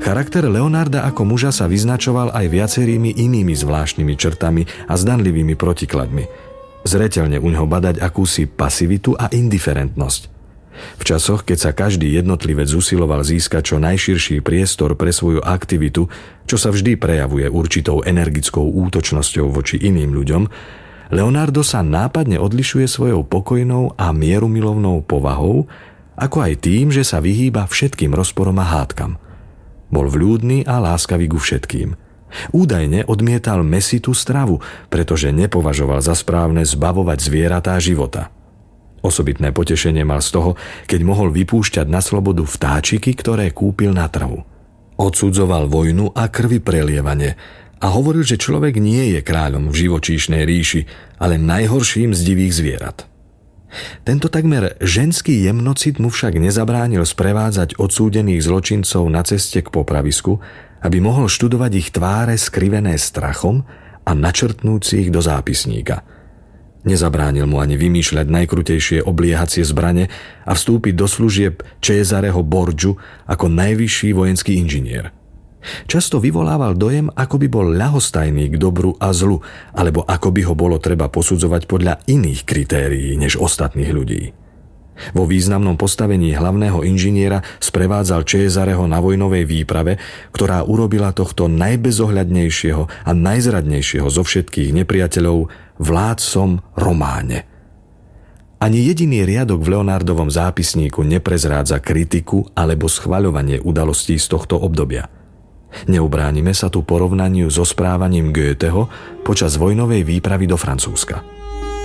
Charakter Leonarda ako muža sa vyznačoval aj viacerými inými zvláštnymi črtami a zdanlivými protikladmi. Zreteľne u ňoho badať akúsi pasivitu a indiferentnosť. V časoch, keď sa každý jednotlivec usiloval získať čo najširší priestor pre svoju aktivitu, čo sa vždy prejavuje určitou energickou útočnosťou voči iným ľuďom, Leonardo sa nápadne odlišuje svojou pokojnou a mierumilovnou povahou, ako aj tým, že sa vyhýba všetkým rozporom a hádkam. Bol vľúdny a láskavý ku všetkým. Údajne odmietal mäsitú stravu, pretože nepovažoval za správne zbavovať zvieratá života. Osobitné potešenie mal z toho, keď mohol vypúšťať na slobodu vtáčiky, ktoré kúpil na trhu. Odsudzoval vojnu a krvi prelievanie a hovoril, že človek nie je kráľom v živočíšnej ríši, ale najhorším z divých zvierat. Tento takmer ženský jemnocit mu však nezabránil sprevádzať odsúdených zločincov na ceste k popravisku, aby mohol študovať ich tváre skrivené strachom a načrtnúť si ich do zápisníka. Nezabránil mu ani vymýšľať najkrutejšie obliehacie zbrane a vstúpiť do služieb Cesareho Borgiu ako najvyšší vojenský inžinier. Často vyvolával dojem, ako by bol ľahostajný k dobru a zlu, alebo ako by ho bolo treba posudzovať podľa iných kritérií než ostatných ľudí. Vo významnom postavení hlavného inžiniera sprevádzal Cesareho na vojnovej výprave, ktorá urobila tohto najbezohľadnejšieho a najzradnejšieho zo všetkých nepriateľov vládcom Románe. Ani jediný riadok v Leonardovom zápisníku neprezrádza kritiku alebo schvaľovanie udalostí z tohto obdobia. Neubránime sa tu porovnaniu so správaním Goetheho počas vojnovej výpravy do Francúzska.